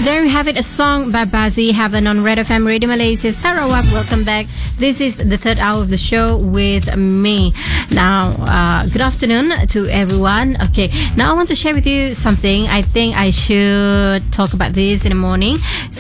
There we have it, a song by Bazi Heaven on Red FM Radio Malaysia. Sarawak, welcome back. This is the third hour of the show with me. Now, good afternoon to everyone. Okay, now I want to share with you something. I think I should talk about this in the morning.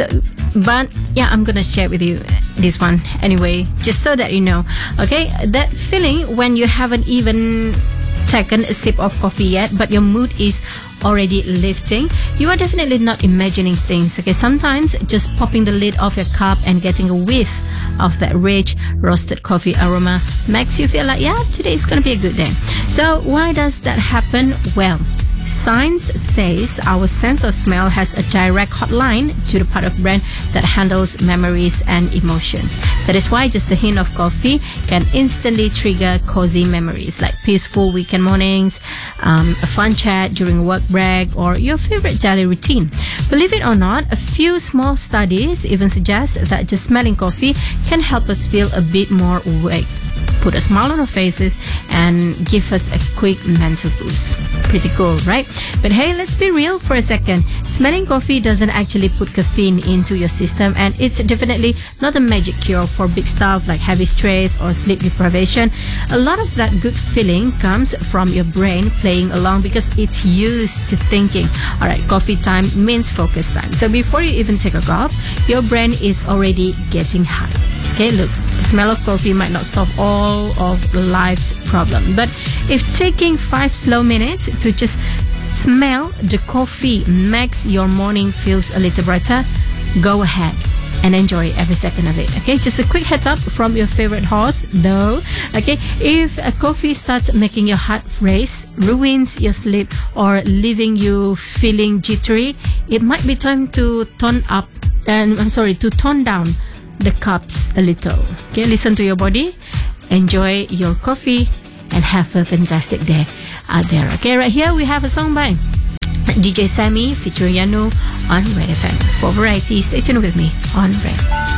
But yeah, I'm gonna share with you this one anyway, just so that you know. Okay, that feeling when you haven't even taken a sip of coffee yet, but your mood is already lifting. You are definitely not imagining things. Okay, sometimes just popping the lid of your cup and getting a whiff of that rich roasted coffee aroma makes you feel like, yeah, today is gonna be a good day. So why does that happen? Well, science says our sense of smell has a direct hotline to the part of brain that handles memories and emotions. That is why just a hint of coffee can instantly trigger cozy memories like peaceful weekend mornings, a fun chat during a work break, or your favorite daily routine. Believe it or not, a few small studies even suggest that just smelling coffee can help us feel a bit more awake, put a smile on our faces, and give us a quick mental boost. Pretty cool, right? But hey, let's be real for a second. Smelling coffee doesn't actually put caffeine into your system, and it's definitely not a magic cure for big stuff like heavy stress or sleep deprivation. A lot of that good feeling comes from your brain playing along because it's used to thinking, all right, coffee time means focus time. So before you even take a gulp, your brain is already getting high. Okay, look, the smell of coffee might not solve all of life's problem, but if taking 5 slow minutes to just smell the coffee makes your morning feels a little brighter, go ahead and enjoy every second of it. Okay, just a quick heads up from your favorite host though. Okay, if a coffee starts making your heart race, ruins your sleep, or leaving you feeling jittery, it might be time to tone down the cups a little. Okay, listen to your body, enjoy your coffee, and have a fantastic day out there. Okay, right here we have a song by DJ Sammy featuring Yano on Red FM. For variety, stay tuned with me on Red.